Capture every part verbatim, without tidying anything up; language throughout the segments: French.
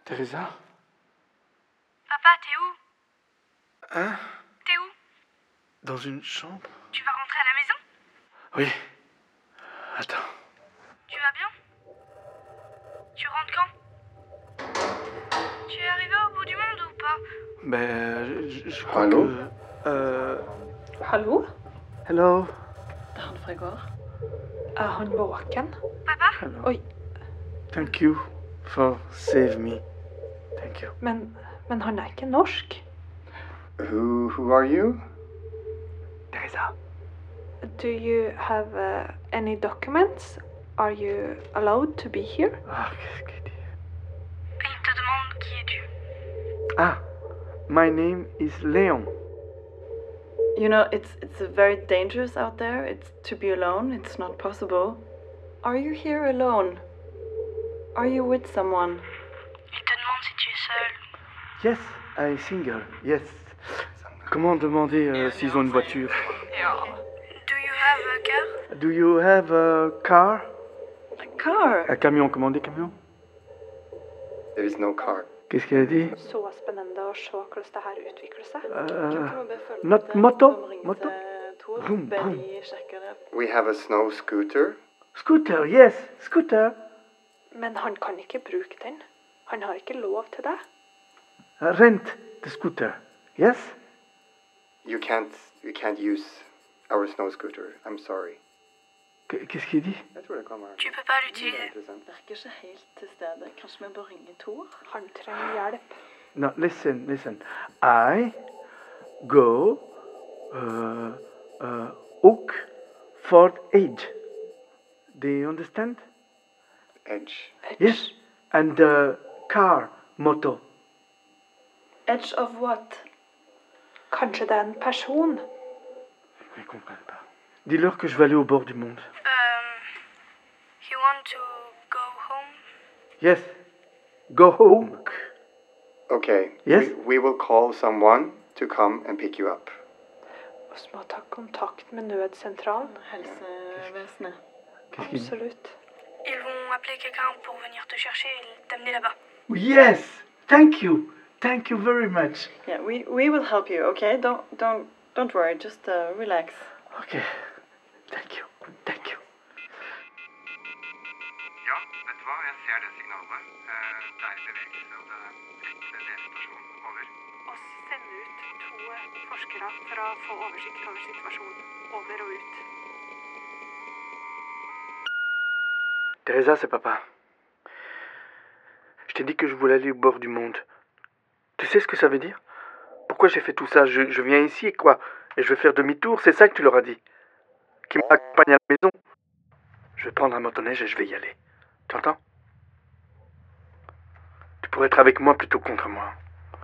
Teresa? Papa, t'es où? Hein? T'es où? Dans une chambre? Tu vas rentrer à la maison? Oui. Attends. Tu vas bien? Tu rentres quand? Tu es arrivé au bout du monde ou pas? Ben, je, je crois Hallo? que... Euh... Hallo? Hello? Det er han fra i går. Er han våken? Papa? Hello. Oi, Thank you for save me. Thank you. men, men han er ikke norsk. Who who are you? Teresa. Do you have uh, any documents? Are you allowed to be here? Ah, qu'est-ce qu'il dit? Il te demande qui es-tu. Ah, my name is Léon. You know, it's it's very dangerous out there. It's to be alone. It's not possible. Are you here alone? Are you with someone? Il te demande si tu es seul. Yes, I'm single. Yes. Comment demander euh, s'ils ont une voiture? Do you have a car? Do you have a car? A car? Un camion, comment on dit camion? There is no car. Qu'est-ce qu'elle a dit? Så spennende å se hvordan det her utvikler seg. Euh, not moto? Moto? Vroom, vroom. We have a snow scooter. Scooter, yes, scooter. Men han kan ikke bruke den. Han har ikke lov til det. Uh, rent the scooter, yes? You can't you can't use our snow scooter. I'm sorry. Qu- Qu'est-ce qu'il dit? Jeg tror det kommer. Tu peux pas l'utiliser. Interessant. Virker ikke helt til stede. Kanskje vi bør ringe Tor? Han trenger hjelp. No, listen, listen. I go uh, uh, hook for age. Do you understand? Edge. Yes. And uh, car, moto. Edge of what? Kanskje det er en person? Ils comprennent pas. Dis-leur que je vais aller au bord du monde. Um, you want to go home? Yes. Go home. Okay. Yes? We, we will call someone to come and pick you up. Vi må ta kontakt med nødsentralen. Helsevesenet. Qu'est-ce qu'il dit? Absolutt. Ils vont appeler quelqu'un pour venir te chercher et t'amener là-bas. Yes. Thank you. Thank you very much. Yeah, we we will help you. Okay, don't don't don't worry. Just uh, relax. Okay. Thank you. Thank you. Ja, vet du hva? Jeg ser det signalet. Eh, Det er bevegelse, og det er etter delstasjonen. Over. Oss sender ut to forskere for å få oversikt over situasjonen. Over og ut. Teresa, c'est papa. Je t'ai dit que je voulais aller au bord du monde. Tu sais ce que ça veut dire? Pourquoi j'ai fait tout ça? je, je viens ici et quoi? Et je vais faire demi-tour, c'est ça que tu leur as dit? Qui m'accompagne à la maison? Je vais prendre un motoneige et je vais y aller. Tu entends? Tu pourrais être avec moi plutôt que contre moi.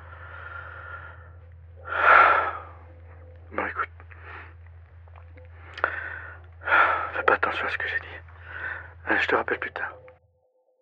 Bon, écoute. Fais pas attention à ce que j'ai dit. Allez, je te rappelle plus tard.